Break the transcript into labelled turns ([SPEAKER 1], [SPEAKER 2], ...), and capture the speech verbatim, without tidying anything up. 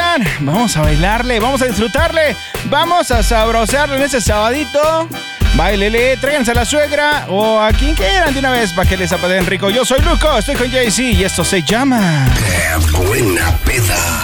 [SPEAKER 1] gustan. Vamos a bailarle, vamos a disfrutarle, vamos a sabrosarle en este sabadito. Báilele, tráiganse a la suegra o a quien quieran de una vez para que les zapateen rico. Yo soy Luco, estoy con Jay-Z y esto se llama...
[SPEAKER 2] ¡Qué buena peda!